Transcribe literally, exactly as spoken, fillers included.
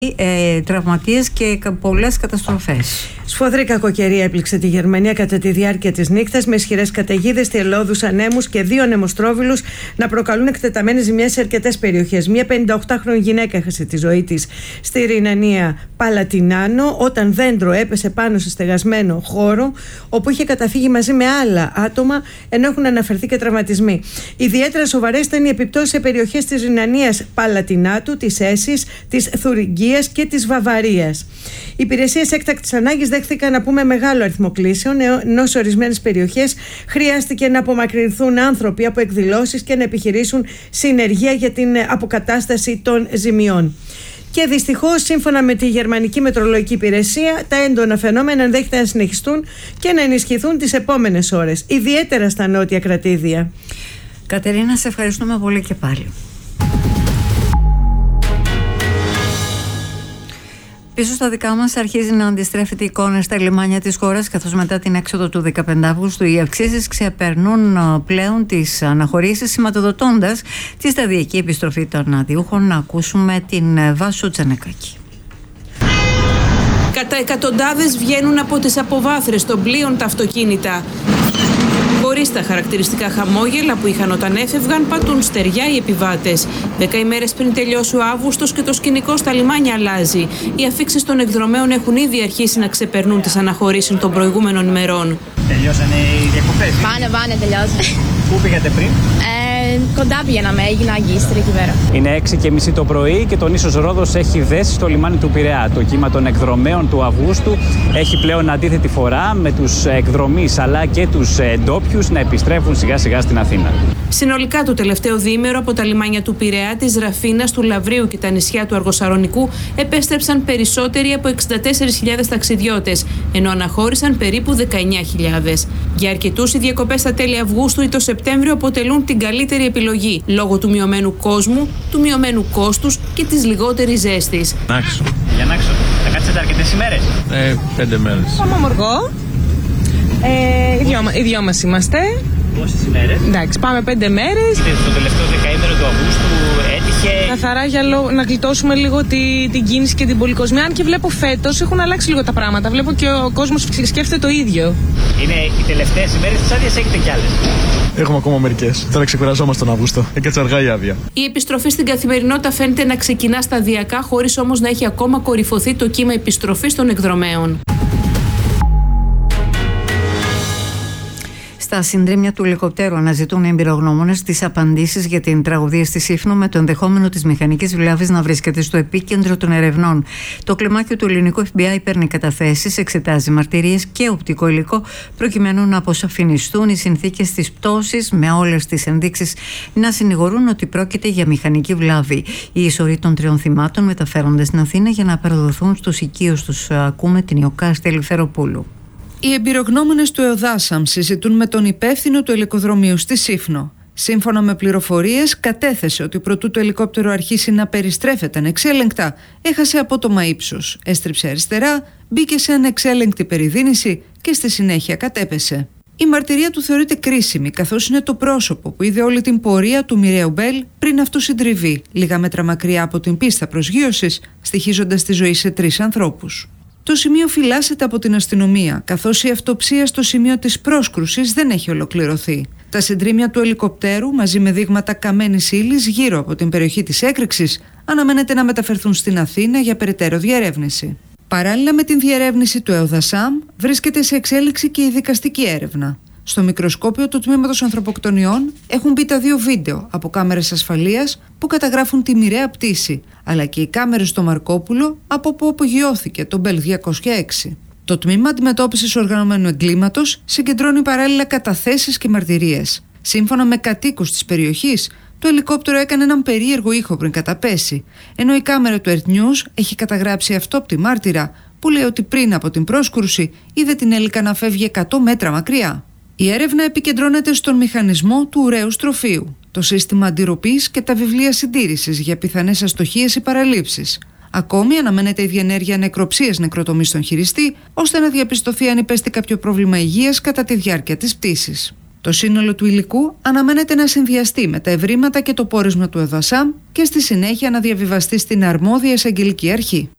Ε, τραυματίες και πολλές καταστροφές. Σφοδρή κακοκαιρία έπληξε τη Γερμανία κατά τη διάρκεια της νύχτας, με ισχυρές καταιγίδες, θυελλώδους ανέμους και δύο ανεμοστρόβιλους να προκαλούν εκτεταμένες ζημιές σε αρκετές περιοχές. Μια πενηνταοκτάχρονη γυναίκα έχασε τη ζωή της στη Ρινανία Παλατινάνο όταν δέντρο έπεσε πάνω σε στεγασμένο χώρο, όπου είχε καταφύγει μαζί με άλλα άτομα, ενώ έχουν αναφερθεί και τραυματισμοί. Ιδιαίτερα σοβαρές ήταν οι επιπτώσεις σε περιοχές της Ρινανίας Παλατινάτου, της Έσης, της Θουριγκίας και της Βαβαρίας. Οι υπηρεσίες έκτακτης ανάγκης δέχθηκαν, να πούμε, μεγάλο αριθμό κλήσεων, ενώ σε ορισμένες περιοχές χρειάστηκε να απομακρυνθούν άνθρωποι από εκδηλώσεις και να επιχειρήσουν συνεργεία για την αποκατάσταση των ζημιών. Και δυστυχώς, σύμφωνα με τη Γερμανική Μετρολογική Υπηρεσία, τα έντονα φαινόμενα ενδέχεται να συνεχιστούν και να ενισχυθούν τις επόμενες ώρες, ιδιαίτερα στα νότια κρατήδια. Κατερίνα, σε ευχαριστούμε πολύ και πάλι. Πίσω στα δικά μας αρχίζει να αντιστρέφεται η εικόνα στα λιμάνια της χώρας, καθώς μετά την έξοδο του δεκαπέντε Αυγούστου οι αυξήσεις ξεπερνούν πλέον τις αναχωρήσεις, σηματοδοτώντας τη σταδιακή επιστροφή των αδειούχων. Να ακούσουμε την Βάσου Τζανεκάκη. Κατά εκατοντάδες βγαίνουν από τις αποβάθρες των πλοίων τα αυτοκίνητα. Χωρίς τα χαρακτηριστικά χαμόγελα που είχαν όταν έφευγαν, πατούν στεριά οι επιβάτες. Δέκα ημέρες πριν τελειώσει ο Αύγουστος και το σκηνικό στα λιμάνια αλλάζει. Οι αφίξεις των εκδρομέων έχουν ήδη αρχίσει να ξεπερνούν τις αναχωρήσεις των προηγούμενων ημερών. Τελειώσανε οι διακοπές. Πάνε, πάνε, τελειώσανε. Πού πήγατε πριν? Ε, κοντά πήγαμε, έγινα αγκίστρια εκεί πέρα. Είναι έξι και μισή το πρωί και το νήσος Ρόδος έχει δέσει στο λιμάνι του Πειραιά. Το κύμα των εκδρομέων του Αυγούστου έχει πλέον αντίθετη φορά, με τους εκδρομείς αλλά και τους ντόπιους να επιστρέφουν σιγά σιγά στην Αθήνα. Συνολικά το τελευταίο διήμερο από τα λιμάνια του Πειραιά, της Ραφίνας, του Λαβρίου και τα νησιά του Αργοσαρονικού επέστρεψαν περισσότεροι από εξήντα τέσσερις χιλιάδες ταξιδιώτες, ενώ αναχώρησαν περίπου δεκαεννιά χιλιάδες. Για αρκετούς οι διακοπές στα τέλη Αυγούστου ή το Σεπτέμβριο αποτελούν την καλύτερη επιλογή, λόγω του μειωμένου κόσμου, του μειωμένου κόστους και της λιγότερης ζέστης. Νάξο. Για Νάξο. Θα κάτσετε αρκετές ημέρες? Ε, πέντε μέρες. Πάμε Αμοργό. Ε, οι, δυο, οι δυο μας είμαστε. Πόσες ημέρες? Εντάξει, πάμε πέντε μέρες. Το τελευταίο δεκαήμερο του Αυγούστου έτυχε. Καθαρά για λο... να γλιτώσουμε λίγο τη, την κίνηση και την πολυκοσμία. Αν και βλέπω φέτος έχουν αλλάξει λίγο τα πράγματα. Βλέπω και ο κόσμος σκέφτεται το ίδιο. Είναι οι τελευταίες ημέρες της άδειας, έχετε κι άλλες? Έχουμε ακόμα μερικές. Τώρα ξεκουραζόμαστε τον Αύγουστο. Έκατσε αργά η άδεια. Η επιστροφή στην καθημερινότητα φαίνεται να ξεκινά σταδιακά, χωρίς όμως να έχει ακόμα κορυφωθεί το κύμα επιστροφής των εκδρομέων. Στα συντρίμμια του ελικοπτέρου αναζητούν οι εμπειρογνώμονες τις απαντήσεις για την τραγωδία στη Σύφνο, με το ενδεχόμενο της μηχανικής βλάβης να βρίσκεται στο επίκεντρο των ερευνών. Το κλιμάκιο του ελληνικού εφ μπι άι παίρνει καταθέσεις, εξετάζει μαρτυρίες και οπτικό υλικό, προκειμένου να αποσαφινιστούν οι συνθήκες της πτώσης, με όλες τις ενδείξεις να συνηγορούν ότι πρόκειται για μηχανική βλάβη. Οι ισορροί των τριών θυμάτων μεταφέρονται στην Αθήνα για να παραδοθούν στους οικείους τους. Ακούμε την Ιωκά Στελιφεροπούλου. Οι εμπειρογνώμονες του ΕΟΔΑΣΑΜ συζητούν με τον υπεύθυνο του ελικοδρομίου στη Σύφνο. Σύμφωνα με πληροφορίες, κατέθεσε ότι προτού το ελικόπτερο αρχίσει να περιστρέφεται ανεξέλεγκτα, έχασε απότομα ύψος, έστριψε αριστερά, μπήκε σε ανεξέλεγκτη περιδίνηση και στη συνέχεια κατέπεσε. Η μαρτυρία του θεωρείται κρίσιμη, καθώς είναι το πρόσωπο που είδε όλη την πορεία του μοιραίου Μπέλ πριν αυτού συντριβεί, λίγα μέτρα μακριά από την πίστα προσγείωσης, στοιχίζοντας τη ζωή σε τρεις ανθρώπους. Το σημείο φυλάσσεται από την αστυνομία, καθώς η αυτοψία στο σημείο της πρόσκρουσης δεν έχει ολοκληρωθεί. Τα συντρίμμια του ελικοπτέρου, μαζί με δείγματα καμένης ύλης γύρω από την περιοχή της έκρηξης, αναμένεται να μεταφερθούν στην Αθήνα για περαιτέρω διερεύνηση. Παράλληλα με την διερεύνηση του ΕΟΔΑΣΑΜ, βρίσκεται σε εξέλιξη και η δικαστική έρευνα. Στο μικροσκόπιο του τμήματος ανθρωποκτονιών έχουν μπει τα δύο βίντεο από κάμερες ασφαλείας που καταγράφουν τη μοιραία πτήση, αλλά και οι κάμερες στο Μαρκόπουλο από που απογειώθηκε το Μπέλ διακόσια έξι. Το τμήμα αντιμετώπισης οργανωμένου εγκλήματος συγκεντρώνει παράλληλα καταθέσεις και μαρτυρίες. Σύμφωνα με κατοίκους της περιοχής, το ελικόπτερο έκανε έναν περίεργο ήχο πριν καταπέσει, ενώ η κάμερα του Earth News έχει καταγράψει αυτόπτη μάρτυρα που λέει ότι πριν από την πρόσκρουση είδε την Έλικα να φεύγει εκατό μέτρα μακριά. Η έρευνα επικεντρώνεται στον μηχανισμό του ουραίου στροφείου, το σύστημα αντιρροπής και τα βιβλία συντήρησης για πιθανές αστοχίες ή παραλήψεις. Ακόμη αναμένεται η διενέργεια νεκροψίας νεκροτομής στον χειριστή, ώστε να διαπιστωθεί αν υπέστη κάποιο πρόβλημα υγείας κατά τη διάρκεια της πτήσης. Το σύνολο του υλικού αναμένεται να συνδυαστεί με τα ευρήματα και το πόρισμα του ΕΟΔΑΣΑΜ και στη συνέχεια να διαβιβαστεί στην αρμόδια εισαγγελική αρχή.